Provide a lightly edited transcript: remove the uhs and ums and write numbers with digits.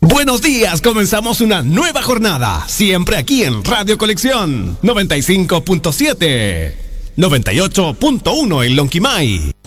Buenos días, comenzamos una nueva jornada, siempre aquí en Radio Colección 95.7, 98.1 en Lonquimay.